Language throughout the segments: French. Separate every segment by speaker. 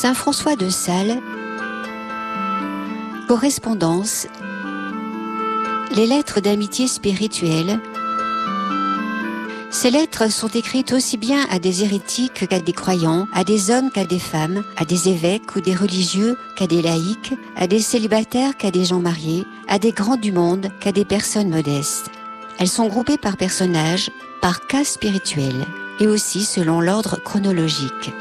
Speaker 1: Saint François de Sales, correspondance, les lettres d'amitié spirituelle. Ces lettres sont écrites aussi bien à des hérétiques qu'à des croyants, à des hommes qu'à des femmes, à des évêques ou des religieux qu'à des laïcs, à des célibataires qu'à des gens mariés, à des grands du monde qu'à des personnes modestes. Elles sont groupées par personnages, par cas spirituels, et aussi selon l'ordre chronologique.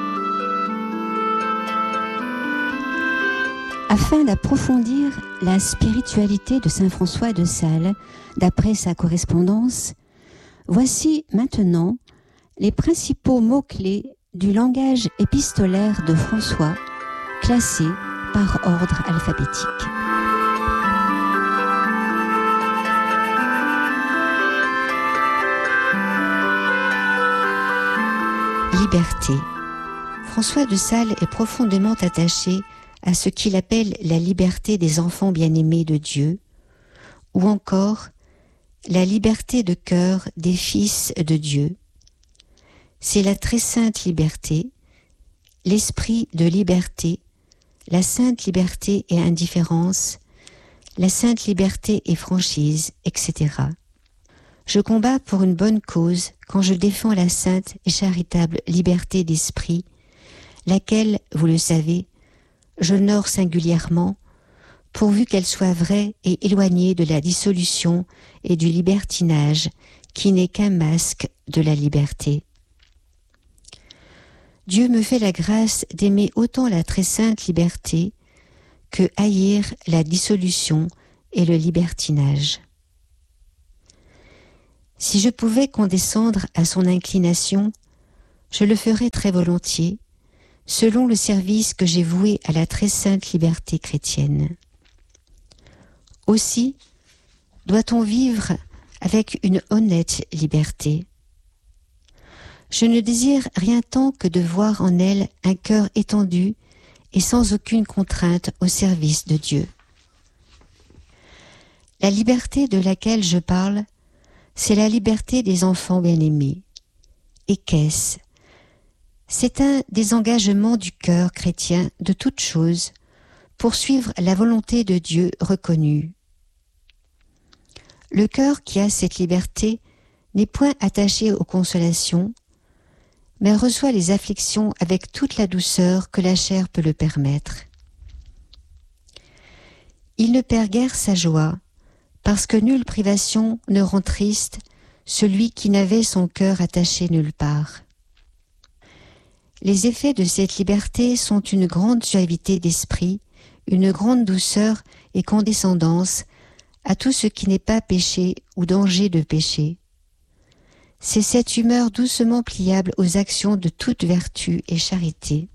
Speaker 1: Afin d'approfondir la spiritualité de saint François de Sales, d'après sa correspondance, voici maintenant les principaux mots-clés du langage épistolaire de François, classés par ordre alphabétique. Liberté. François de Sales est profondément attaché à ce qu'il appelle la liberté des enfants bien-aimés de Dieu, ou encore la liberté de cœur des fils de Dieu. C'est la très sainte liberté, l'esprit de liberté, la sainte liberté et indifférence, la sainte liberté et franchise, etc. Je combats pour une bonne cause quand je défends la sainte et charitable liberté d'esprit, laquelle, vous le savez, j'honore singulièrement, pourvu qu'elle soit vraie et éloignée de la dissolution et du libertinage, qui n'est qu'un masque de la liberté. Dieu me fait la grâce d'aimer autant la très sainte liberté que haïr la dissolution et le libertinage. Si je pouvais condescendre à son inclination, je le ferais très volontiers, selon le service que j'ai voué à la très sainte liberté chrétienne. Aussi, doit-on vivre avec une honnête liberté. Je ne désire rien tant que de voir en elle un cœur étendu et sans aucune contrainte au service de Dieu. La liberté de laquelle je parle, c'est la liberté des enfants bien-aimés. Et qu'est-ce ? C'est un désengagement du cœur chrétien de toute chose pour suivre la volonté de Dieu reconnue. Le cœur qui a cette liberté n'est point attaché aux consolations, mais reçoit les afflictions avec toute la douceur que la chair peut le permettre. Il ne perd guère sa joie, parce que nulle privation ne rend triste celui qui n'avait son cœur attaché nulle part. Les effets de cette liberté sont une grande suavité d'esprit, une grande douceur et condescendance à tout ce qui n'est pas péché ou danger de péché. C'est cette humeur doucement pliable aux actions de toute vertu et charité.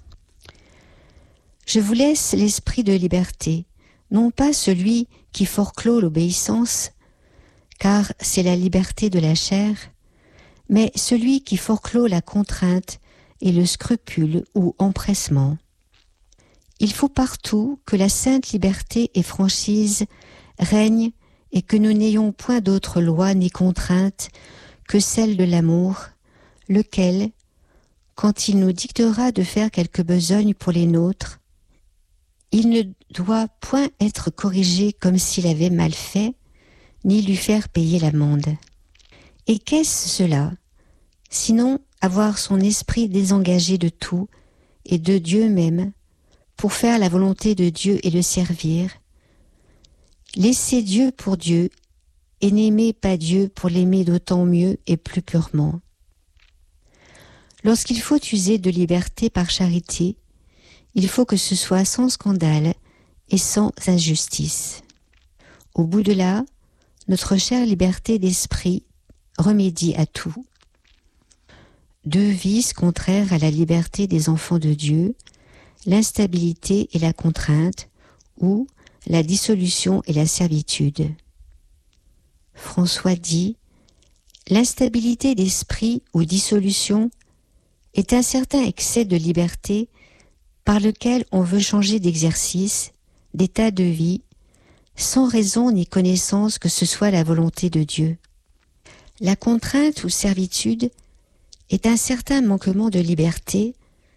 Speaker 1: Je vous laisse l'esprit de liberté, non pas celui qui forclôt l'obéissance, car c'est la liberté de la chair, mais celui qui forclôt la contrainte et le scrupule ou empressement. Il faut partout que la sainte liberté et franchise règnent et que nous n'ayons point d'autre loi ni contrainte que celle de l'amour, lequel, quand il nous dictera de faire quelque besogne pour les nôtres, il ne doit point être corrigé comme s'il avait mal fait, ni lui faire payer l'amende. Et qu'est-ce cela, sinon avoir son esprit désengagé de tout et de Dieu même, pour faire la volonté de Dieu et le servir, laisser Dieu pour Dieu et n'aimer pas Dieu pour l'aimer d'autant mieux et plus purement. Lorsqu'il faut user de liberté par charité, il faut que ce soit sans scandale et sans injustice. Au bout de là, notre chère liberté d'esprit remédie à tout. Deux vices contraires à la liberté des enfants de Dieu, l'instabilité et la contrainte, ou la dissolution et la servitude. François dit « L'instabilité d'esprit ou dissolution est un certain excès de liberté par lequel on veut changer d'exercice, d'état de vie, sans raison ni connaissance que ce soit la volonté de Dieu. La contrainte ou servitude est un certain manquement de liberté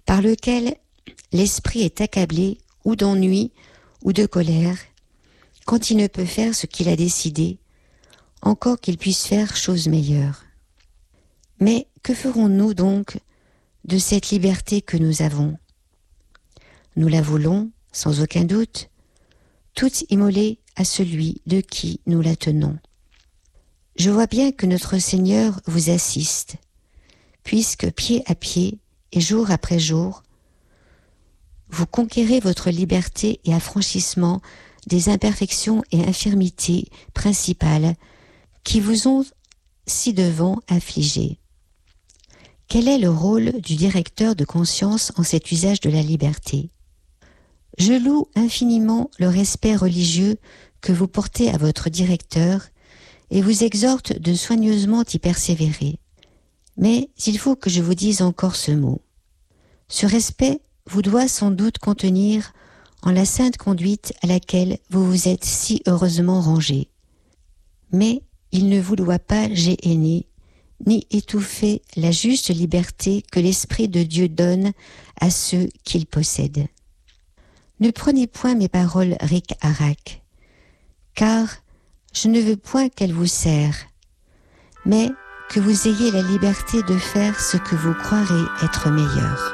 Speaker 1: par lequel l'esprit est accablé ou d'ennui ou de colère, quand il ne peut faire ce qu'il a décidé, encore qu'il puisse faire chose meilleure. Mais que ferons-nous donc de cette liberté que nous avons ? Nous la voulons, sans aucun doute, toute immolée à celui de qui nous la tenons. Je vois bien que notre Seigneur vous assiste, puisque pied à pied et jour après jour, vous conquérez votre liberté et affranchissement des imperfections et infirmités principales qui vous ont ci-devant affligé. Quel est le rôle du directeur de conscience en cet usage de la liberté ? Je loue infiniment le respect religieux que vous portez à votre directeur et vous exhorte de soigneusement y persévérer. Mais il faut que je vous dise encore ce mot. Ce respect vous doit sans doute contenir en la sainte conduite à laquelle vous vous êtes si heureusement rangé. Mais il ne vous doit pas géhenner, ni étouffer la juste liberté que l'Esprit de Dieu donne à ceux qu'il possède. Ne prenez point mes paroles ric-à-rac, car je ne veux point qu'elles vous serrent, mais que vous ayez la liberté de faire ce que vous croirez être meilleur.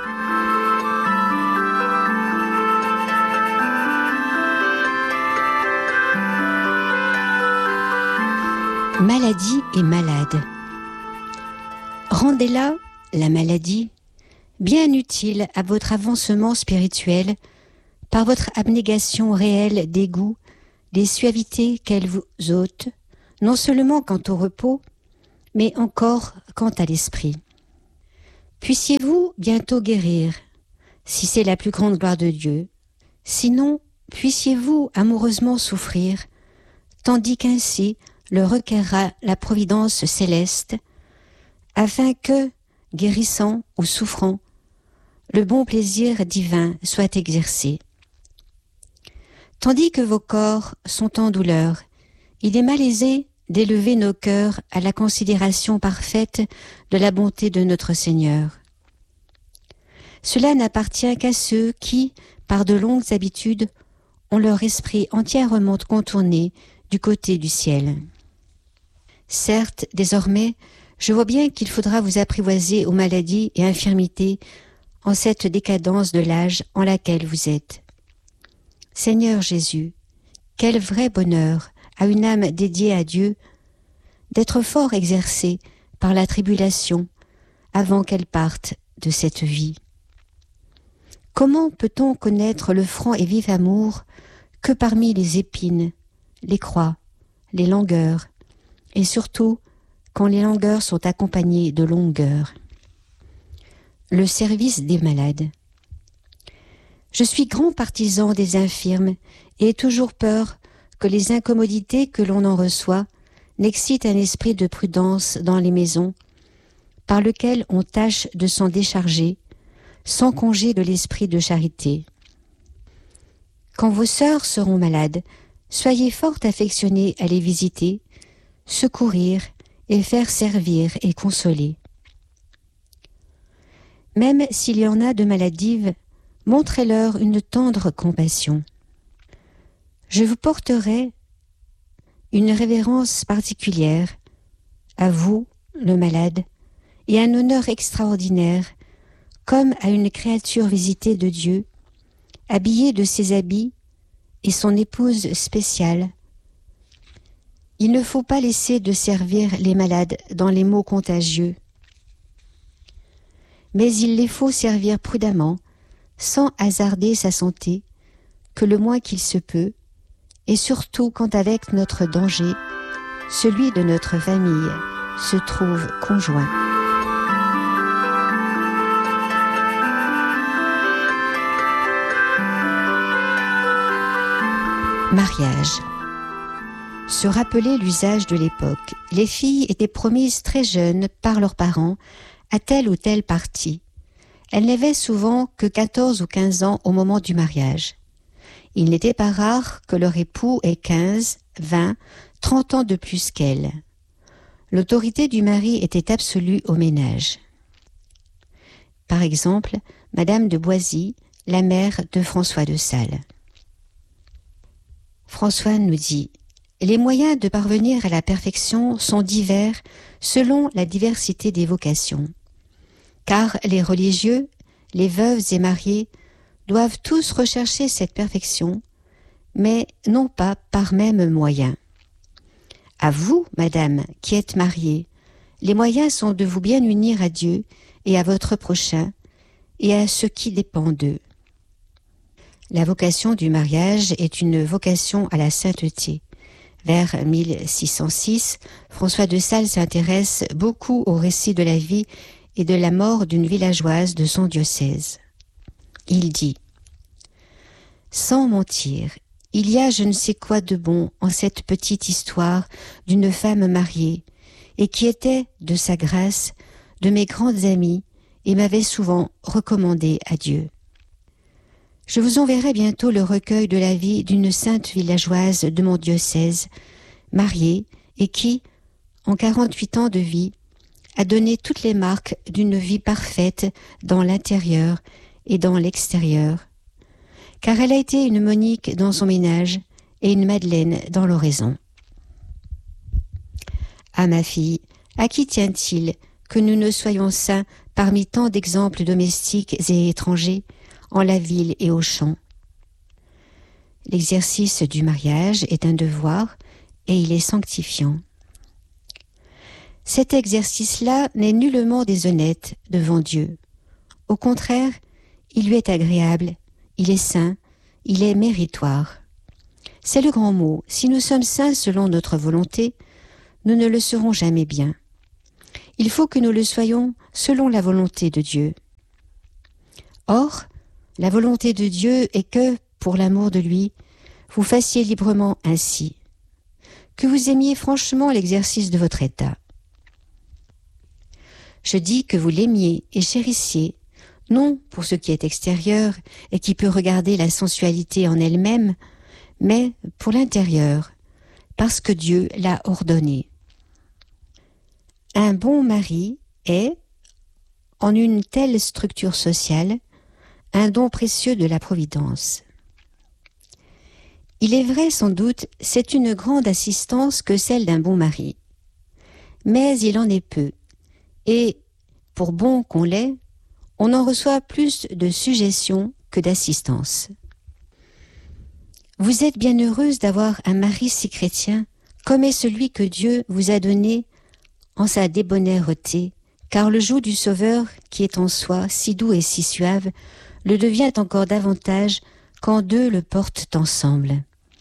Speaker 1: Maladie et malade. Rendez-la, la maladie, bien utile à votre avancement spirituel par votre abnégation réelle des goûts, des suavités qu'elle vous ôte, non seulement quant au repos, mais encore quant à l'esprit. Puissiez-vous bientôt guérir, si c'est la plus grande gloire de Dieu. Sinon, puissiez-vous amoureusement souffrir, tandis qu'ainsi le requerra la providence céleste, afin que, guérissant ou souffrant, le bon plaisir divin soit exercé. Tandis que vos corps sont en douleur, il est malaisé d'élever nos cœurs à la considération parfaite de la bonté de notre Seigneur. Cela n'appartient qu'à ceux qui, par de longues habitudes, ont leur esprit entièrement contourné du côté du ciel. Certes, désormais, je vois bien qu'il faudra vous apprivoiser aux maladies et infirmités en cette décadence de l'âge en laquelle vous êtes. Seigneur Jésus, quel vrai bonheur à une âme dédiée à Dieu d'être fort exercée par la tribulation avant qu'elle parte de cette vie. Comment peut-on connaître le franc et vif amour que parmi les épines, les croix, les langueurs, et surtout quand les langueurs sont accompagnées de longueurs? Le service des malades. Je suis grand partisan des infirmes et ai toujours peur que les incommodités que l'on en reçoit n'excitent un esprit de prudence dans les maisons, par lequel on tâche de s'en décharger, sans congé de l'esprit de charité. Quand vos sœurs seront malades, soyez fort affectionnés à les visiter, secourir et faire servir et consoler. Même s'il y en a de maladives, montrez-leur une tendre compassion. Je vous porterai une révérence particulière, à vous, le malade, et un honneur extraordinaire, comme à une créature visitée de Dieu, habillée de ses habits et son épouse spéciale. Il ne faut pas laisser de servir les malades dans les maux contagieux, mais il les faut servir prudemment, sans hasarder sa santé, que le moins qu'il se peut, et surtout quand avec notre danger, celui de notre famille, se trouve conjoint. Mariage. Se rappeler l'usage de l'époque. Les filles étaient promises très jeunes par leurs parents à telle ou telle partie. Elles n'avaient souvent que 14 ou 15 ans au moment du mariage. Il n'était pas rare que leur époux ait 15, 20, 30 ans de plus qu'elles. L'autorité du mari était absolue au ménage. Par exemple, Madame de Boisy, la mère de François de Sales. François nous dit « Les moyens de parvenir à la perfection sont divers selon la diversité des vocations. Car les religieux, les veuves et mariés doivent tous rechercher cette perfection, mais non pas par même moyen. À vous, madame, qui êtes mariée, les moyens sont de vous bien unir à Dieu et à votre prochain et à ce qui dépend d'eux. La vocation du mariage est une vocation à la sainteté. Vers 1606, François de Sales s'intéresse beaucoup au récit de la vie et de la mort d'une villageoise de son diocèse. Il dit « Sans mentir, il y a je ne sais quoi de bon en cette petite histoire d'une femme mariée et qui était, de sa grâce, de mes grandes amies et m'avait souvent recommandé à Dieu. Je vous enverrai bientôt le recueil de la vie d'une sainte villageoise de mon diocèse, mariée et qui, en 48 ans de vie, a donné toutes les marques d'une vie parfaite dans l'intérieur et dans l'extérieur, car elle a été une Monique dans son ménage et une Madeleine dans l'oraison. Ah ma fille, à qui tient-il que nous ne soyons saints parmi tant d'exemples domestiques et étrangers, en la ville et au champ? L'exercice du mariage est un devoir et il est sanctifiant. Cet exercice-là n'est nullement déshonnête devant Dieu. Au contraire, il lui est agréable, il est saint, il est méritoire. C'est le grand mot. Si nous sommes saints selon notre volonté, nous ne le serons jamais bien. Il faut que nous le soyons selon la volonté de Dieu. Or, la volonté de Dieu est que, pour l'amour de lui, vous fassiez librement ainsi, que vous aimiez franchement l'exercice de votre état. Je dis que vous l'aimiez et chérissiez, non pour ce qui est extérieur et qui peut regarder la sensualité en elle-même, mais pour l'intérieur, parce que Dieu l'a ordonné. Un bon mari est, en une telle structure sociale, un don précieux de la Providence. Il est vrai sans doute, c'est une grande assistance que celle d'un bon mari. Mais il en est peu, et, pour bon qu'on l'est, on en reçoit plus de suggestions que d'assistance. Vous êtes bien heureuse d'avoir un mari si chrétien, comme est celui que Dieu vous a donné en sa débonnaire-té, car le joug du Sauveur, qui est en soi si doux et si suave, le devient encore davantage quand deux le portent ensemble.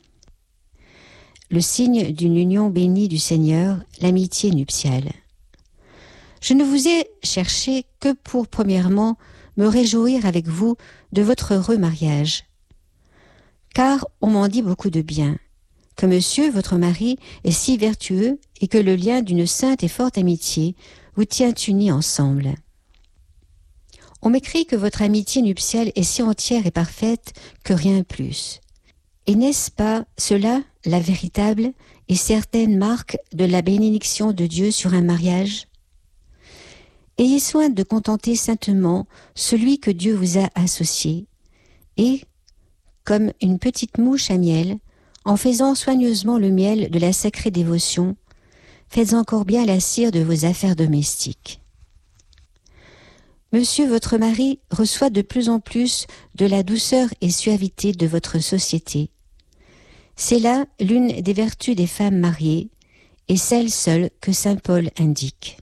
Speaker 1: Le signe d'une union bénie du Seigneur, l'amitié nuptiale. Je ne vous ai cherché que pour, premièrement, me réjouir avec vous de votre heureux mariage. Car on m'en dit beaucoup de bien, que monsieur, votre mari, est si vertueux et que le lien d'une sainte et forte amitié vous tient unis ensemble. On m'écrit que votre amitié nuptiale est si entière et parfaite que rien plus. Et n'est-ce pas cela la véritable et certaine marque de la bénédiction de Dieu sur un mariage? Ayez soin de contenter saintement celui que Dieu vous a associé, et, comme une petite mouche à miel, en faisant soigneusement le miel de la sacrée dévotion, faites encore bien la cire de vos affaires domestiques. Monsieur votre mari reçoit de plus en plus de la douceur et suavité de votre société. C'est là l'une des vertus des femmes mariées, et celle seule que saint Paul indique.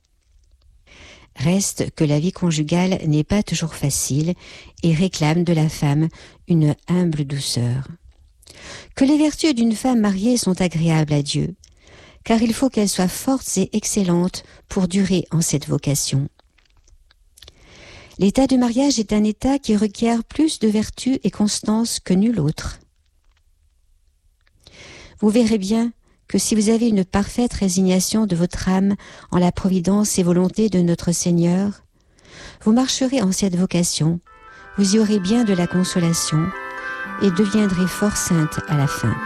Speaker 1: Reste que la vie conjugale n'est pas toujours facile et réclame de la femme une humble douceur. Que les vertus d'une femme mariée sont agréables à Dieu, car il faut qu'elles soient fortes et excellentes pour durer en cette vocation. L'état de mariage est un état qui requiert plus de vertu et constance que nul autre. Vous verrez bien que si vous avez une parfaite résignation de votre âme en la providence et volonté de notre Seigneur, vous marcherez en cette vocation, vous y aurez bien de la consolation et deviendrez fort sainte à la fin.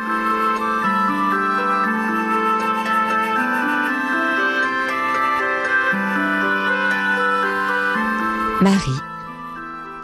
Speaker 1: Marie.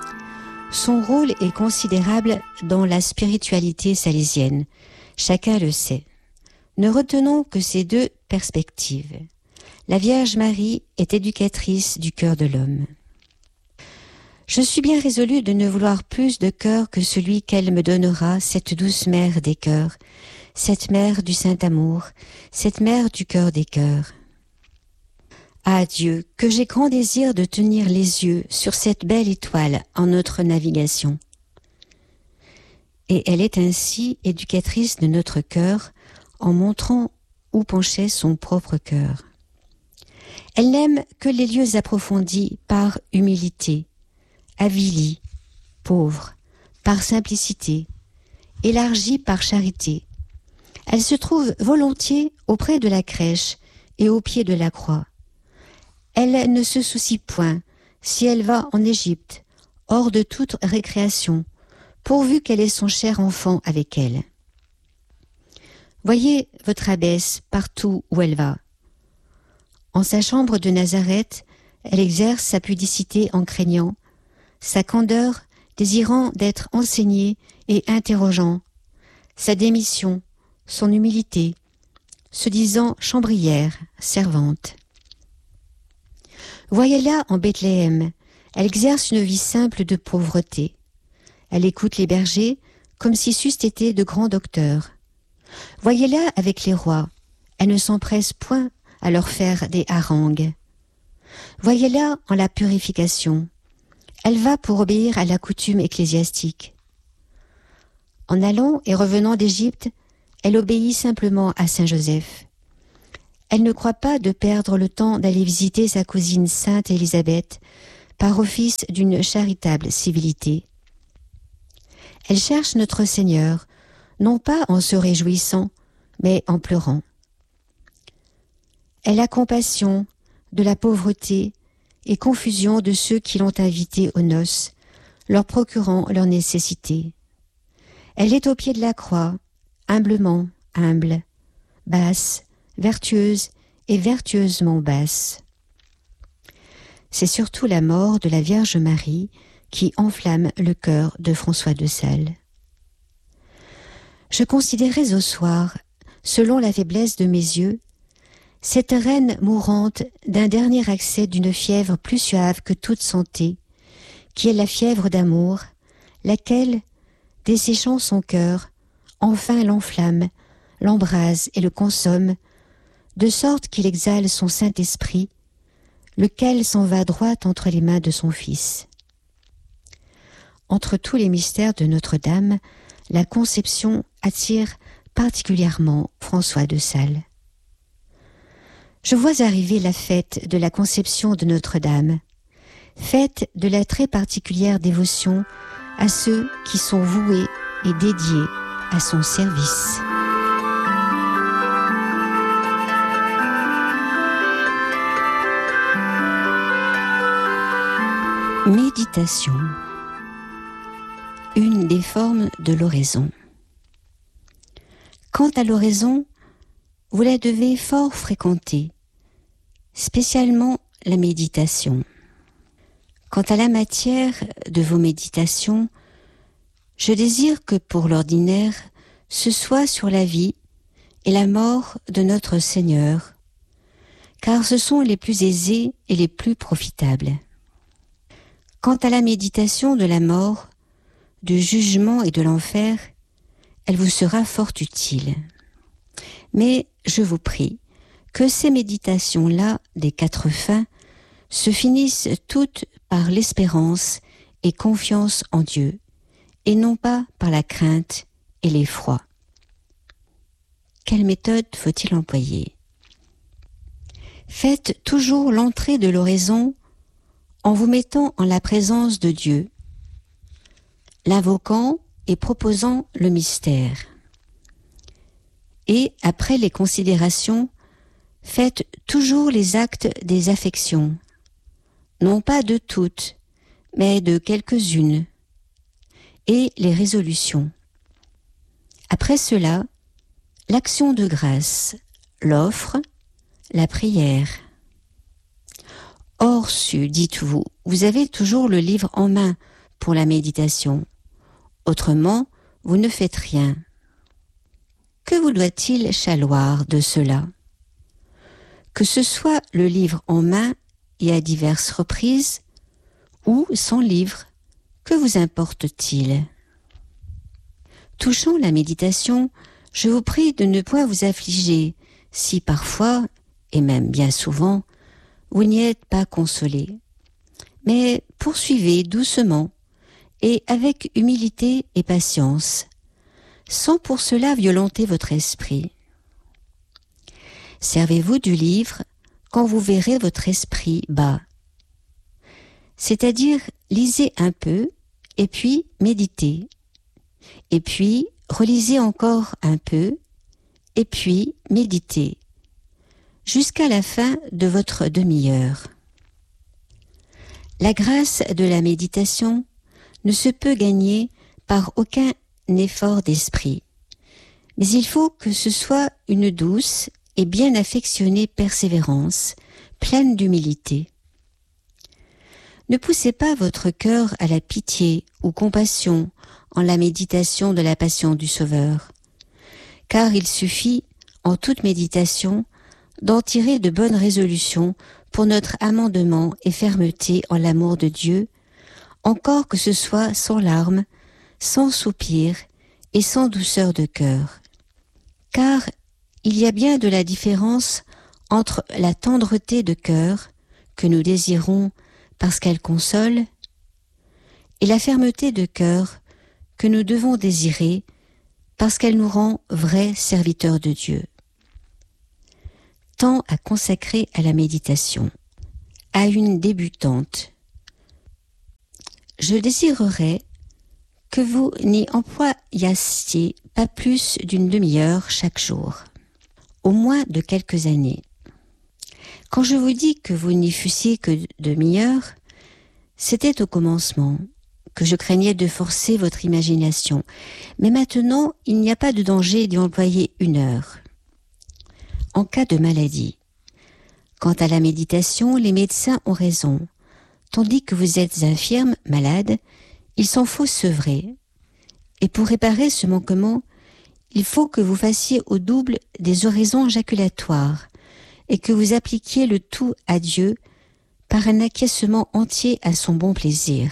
Speaker 1: Son rôle est considérable dans la spiritualité salésienne. Chacun le sait. Ne retenons que ces deux perspectives. La Vierge Marie est éducatrice du cœur de l'homme. Je suis bien résolue de ne vouloir plus de cœur que celui qu'elle me donnera, cette douce mère des cœurs, cette mère du Saint-Amour, cette mère du cœur des cœurs. Ah Dieu, que j'ai grand désir de tenir les yeux sur cette belle étoile en notre navigation. Et elle est ainsi éducatrice de notre cœur en montrant où penchait son propre cœur. Elle n'aime que les lieux approfondis par humilité, avilis, pauvres, par simplicité, élargis par charité. Elle se trouve volontiers auprès de la crèche et au pied de la croix. Elle ne se soucie point si elle va en Égypte, hors de toute récréation, pourvu qu'elle ait son cher enfant avec elle. Voyez votre abbesse partout où elle va. En sa chambre de Nazareth, elle exerce sa pudicité en craignant, sa candeur désirant d'être enseignée et interrogeant, sa démission, son humilité, se disant chambrière, servante. Voyez-la en Bethléem, elle exerce une vie simple de pauvreté. Elle écoute les bergers comme si c'eussent été de grands docteurs. Voyez-la avec les rois, elle ne s'empresse point à leur faire des harangues. Voyez-la en la purification, elle va pour obéir à la coutume ecclésiastique. En allant et revenant d'Égypte, elle obéit simplement à Saint Joseph. Elle ne croit pas de perdre le temps d'aller visiter sa cousine sainte Élisabeth par office d'une charitable civilité. Elle cherche notre Seigneur, non pas en se réjouissant, mais en pleurant. Elle a compassion de la pauvreté et confusion de ceux qui l'ont invitée aux noces, leur procurant leur nécessité. Elle est au pied de la croix, humblement humble, basse, vertueuse et vertueusement basse. C'est surtout la mort de la Vierge Marie qui enflamme le cœur de François de Sales. Je considérais au soir, selon la faiblesse de mes yeux, cette reine mourante d'un dernier accès d'une fièvre plus suave que toute santé, qui est la fièvre d'amour, laquelle, desséchant son cœur, enfin l'enflamme, l'embrase et le consomme, de sorte qu'il exhale son Saint-Esprit, lequel s'en va droit entre les mains de son Fils. Entre tous les mystères de Notre-Dame, la Conception attire particulièrement François de Sales. Je vois arriver la fête de la Conception de Notre-Dame, fête de la très particulière dévotion à ceux qui sont voués et dédiés à son service. Méditation. Une des formes de l'oraison. Quant à l'oraison, vous la devez fort fréquenter, spécialement la méditation. Quant à la matière de vos méditations, je désire que pour l'ordinaire, ce soit sur la vie et la mort de notre Seigneur, car ce sont les plus aisés et les plus profitables. Quant à la méditation de la mort, du jugement et de l'enfer, elle vous sera fort utile. Mais je vous prie que ces méditations-là des quatre fins se finissent toutes par l'espérance et confiance en Dieu, et non pas par la crainte et l'effroi. Quelle méthode faut-il employer? Faites toujours l'entrée de l'oraison en vous mettant en la présence de Dieu, l'invoquant et proposant le mystère. Et après les considérations, faites toujours les actes des affections, non pas de toutes, mais de quelques-unes, et les résolutions. Après cela, l'action de grâce, l'offre, la prière. Or, dites-vous, vous avez toujours le livre en main pour la méditation. Autrement, vous ne faites rien. Que vous doit-il chaloir de cela? Que ce soit le livre en main et à diverses reprises, ou sans livre, que vous importe-t-il? Touchant la méditation, je vous prie de ne point vous affliger si parfois, et même bien souvent, vous n'y êtes pas consolé. Mais poursuivez doucement et avec humilité et patience, sans pour cela violenter votre esprit. Servez-vous du livre quand vous verrez votre esprit bas. C'est-à-dire, lisez un peu, et puis méditez. Et puis, relisez encore un peu, et puis méditez, jusqu'à la fin de votre demi-heure. La grâce de la méditation ne se peut gagner par aucun effort d'esprit, mais il faut que ce soit une douce et bien affectionnée persévérance, pleine d'humilité. Ne poussez pas votre cœur à la pitié ou compassion en la méditation de la passion du Sauveur, car il suffit, en toute méditation, d'en tirer de bonnes résolutions pour notre amendement et fermeté en l'amour de Dieu, encore que ce soit sans larmes, sans soupir et sans douceur de cœur. Car il y a bien de la différence entre la tendreté de cœur que nous désirons parce qu'elle console, et la fermeté de cœur que nous devons désirer parce qu'elle nous rend vrais serviteurs de Dieu. Temps à consacrer à la méditation. À une débutante. Je désirerais que vous n'y employassiez pas plus d'une demi-heure chaque jour, au moins de quelques années. Quand je vous dis que vous n'y fussiez que demi-heure, c'était au commencement, que je craignais de forcer votre imagination. Mais maintenant, il n'y a pas de danger d'y employer une heure. En cas de maladie. Quant à la méditation, les médecins ont raison. Tandis que vous êtes infirme, malade, il s'en faut sevrer. Et pour réparer ce manquement, il faut que vous fassiez au double des oraisons jaculatoires et que vous appliquiez le tout à Dieu par un acquiescement entier à son bon plaisir.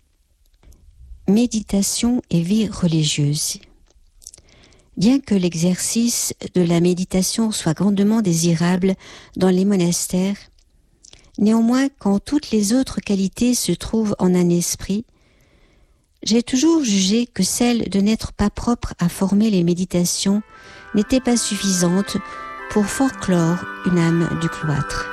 Speaker 1: Méditation et vie religieuse. Bien que l'exercice de la méditation soit grandement désirable dans les monastères, néanmoins, quand toutes les autres qualités se trouvent en un esprit, j'ai toujours jugé que celle de n'être pas propre à former les méditations n'était pas suffisante pour forclore une âme du cloître.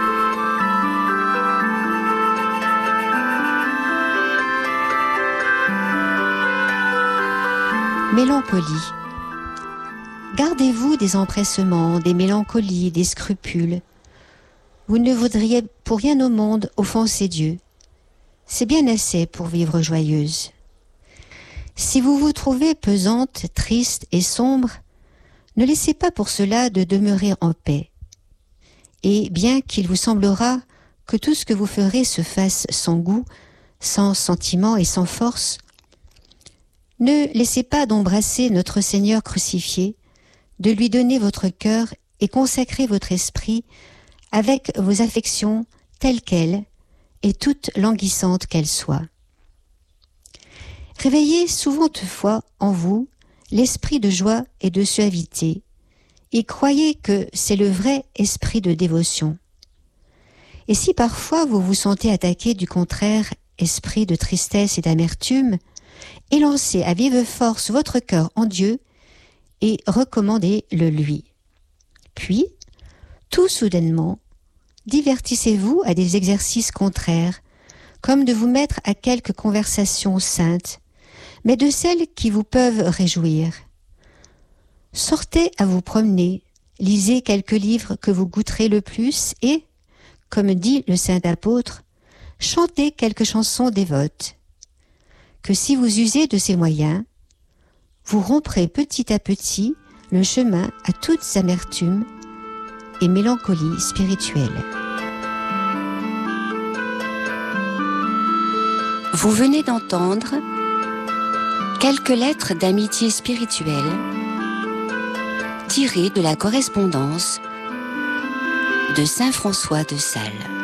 Speaker 1: Mélancolie. Gardez-vous des empressements, des mélancolies, des scrupules. Vous ne voudriez pour rien au monde offenser Dieu. C'est bien assez pour vivre joyeuse. Si vous vous trouvez pesante, triste et sombre, ne laissez pas pour cela de demeurer en paix. Et bien qu'il vous semblera que tout ce que vous ferez se fasse sans goût, sans sentiment et sans force, ne laissez pas d'embrasser notre Seigneur crucifié, de lui donner votre cœur et consacrer votre esprit avec vos affections telles qu'elles et toutes languissantes qu'elles soient. Réveillez souvent toutefois en vous l'esprit de joie et de suavité, et croyez que c'est le vrai esprit de dévotion. Et si parfois vous vous sentez attaqué du contraire esprit de tristesse et d'amertume, élancez à vive force votre cœur en Dieu et recommandez-le lui. Puis, tout soudainement, divertissez-vous à des exercices contraires, comme de vous mettre à quelque conversation sainte, mais de celles qui vous peuvent réjouir. Sortez à vous promener, lisez quelques livres que vous goûterez le plus et, comme dit le saint apôtre, chantez quelques chansons dévotes. Que si vous usez de ces moyens, vous romprez petit à petit le chemin à toutes amertumes et mélancolies spirituelles.
Speaker 2: Vous venez d'entendre quelques lettres d'amitié spirituelle tirées de la correspondance de Saint François de Sales.